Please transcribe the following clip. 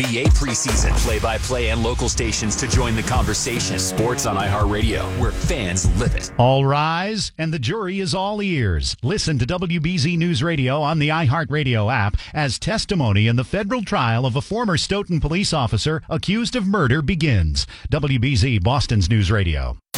NBA preseason. Play-by-play and local stations to join the conversation. Sports on iHeartRadio, where fans live it. All rise, and the jury is all ears. Listen to WBZ News Radio on the iHeartRadio app as testimony in the federal trial of a former Stoughton police officer accused of murder begins. WBZ, Boston's News Radio.